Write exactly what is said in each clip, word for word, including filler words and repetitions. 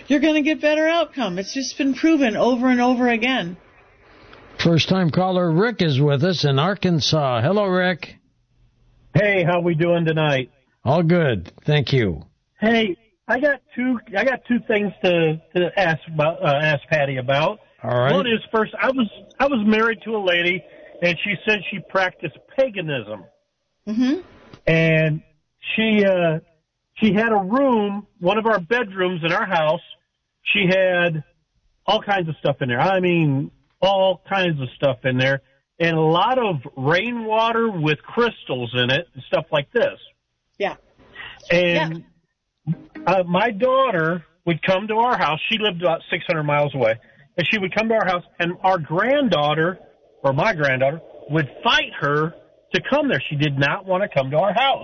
you're going to get better outcome. It's just been proven over and over again. First-time caller Rick is with us in Arkansas. Hello, Rick. Hey, how we doing tonight? All good, thank you. Hey, I got two. I got two things to, to ask about. Uh, ask Patty about. All right. One is first. I was I was married to a lady, and she said she practiced paganism. Mm-hmm. And she uh, she had a room, one of our bedrooms in our house. She had all kinds of stuff in there. I mean, all kinds of stuff in there, and a lot of rainwater with crystals in it and stuff like this. Yeah. And yeah. Uh, my daughter would come to our house. She lived about six hundred miles away. And she would come to our house, and our granddaughter, or my granddaughter, would fight her to come there. She did not want to come to our house.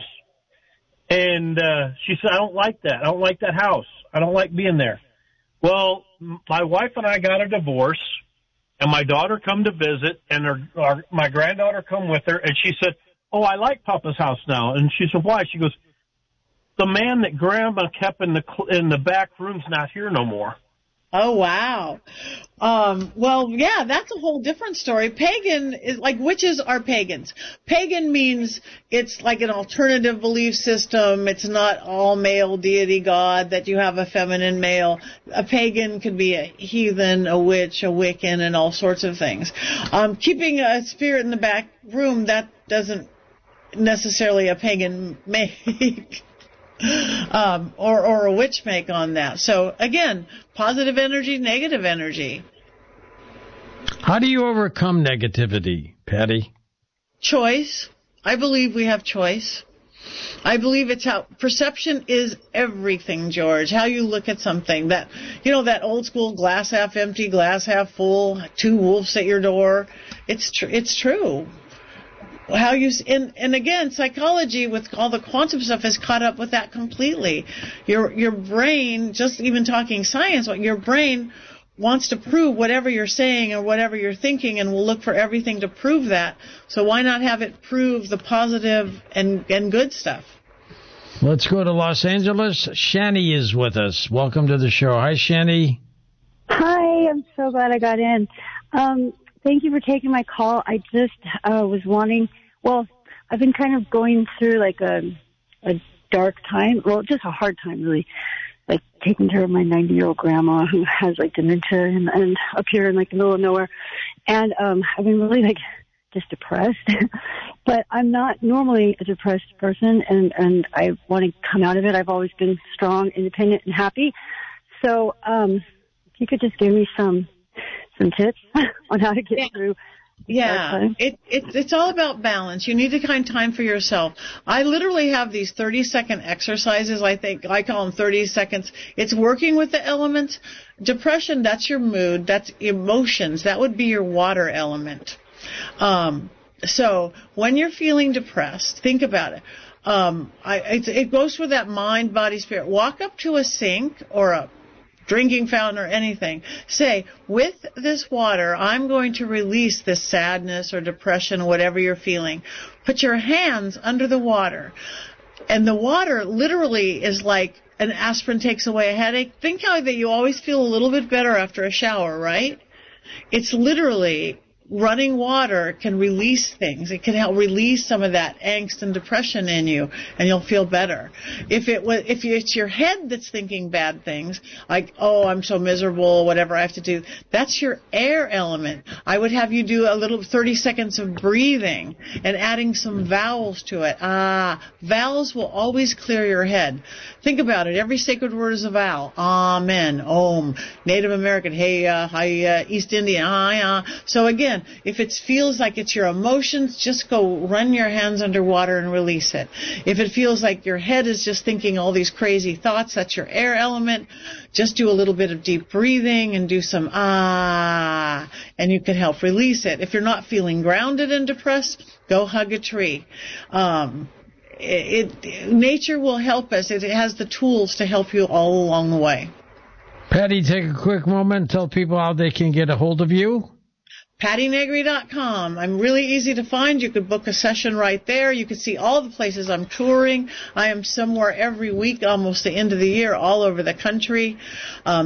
And uh, she said, I don't like that. I don't like that house. I don't like being there. Well, my wife and I got a divorce, and my daughter come to visit, and her, our, my granddaughter come with her, and she said, oh, I like Papa's house now. And she said, why? She goes, the man that Grandma kept in the in the back room's not here no more. Oh, wow. Um, well, yeah, that's a whole different story. Pagan is like witches are pagans. Pagan means it's like an alternative belief system. It's not all male deity god that you have a feminine male. A pagan could be a heathen, a witch, a Wiccan, and all sorts of things. Um, keeping a spirit in the back room, that doesn't necessarily a pagan make. Um, or, or a witch make on that. So, again, positive energy, negative energy. How do you overcome negativity, Patty? Choice. I believe we have choice. I believe it's how perception is everything, George. How you look at something. That, you know, that old school glass half empty, glass half full, two wolves at your door. It's tr- it's true. How you and and again, psychology with all the quantum stuff has caught up with that completely. Your your brain, just even talking science, your brain wants to prove whatever you're saying or whatever you're thinking, and will look for everything to prove that. So why not have it prove the positive and and good stuff? Let's go to Los Angeles. Shani is with us. Welcome to the show. Hi, Shani. Hi, I'm so glad I got in. Um, Thank you for taking my call. I just uh, was wanting, well, I've been kind of going through like a, a dark time, well, just a hard time really, like taking care of my ninety-year-old grandma who has like dementia and, and up here in like the middle of nowhere. And um, I've been really like just depressed. But I'm not normally a depressed person, and, and I want to come out of it. I've always been strong, independent, and happy. So um, if you could just give me some some tips on how to get yeah. through. Yeah, it, it, it's all about balance. You need to find time for yourself. I literally have these thirty-second exercises. I think I call them thirty seconds. It's working with the elements. Depression, that's your mood. That's emotions. That would be your water element. Um, so when you're feeling depressed, think about it. Um, I, it, it goes with that mind, body, spirit. Walk up to a sink or a drinking fountain or anything. Say, with this water, I'm going to release this sadness or depression or whatever you're feeling. Put your hands under the water. And the water literally is like an aspirin takes away a headache. Think how that you always feel a little bit better after a shower, right? It's literally running water can release things. It can help release some of that angst and depression in you, and you'll feel better. If it was, if it's your head that's thinking bad things, like, oh, I'm so miserable, whatever I have to do, that's your air element. I would have you do a little thirty seconds of breathing and adding some vowels to it. Ah, vowels will always clear your head. Think about it. Every sacred word is a vowel. Amen, Om. Native American, hey, uh, hi, uh, East Indian, hi, uh. So again, if it feels like it's your emotions, just go run your hands underwater and release it. If it feels like your head is just thinking all these crazy thoughts, that's your air element. Just do a little bit of deep breathing and do some ah, and you can help release it. If you're not feeling grounded and depressed, go hug a tree. Um, it, it nature will help us. It has the tools to help you all along the way. Patty, take a quick moment and tell people how they can get a hold of you. Patty Negri dot com. I'm really easy to find. You could book a session right there. You can see all the places I'm touring. I am somewhere every week, almost the end of the year, all over the country. Um,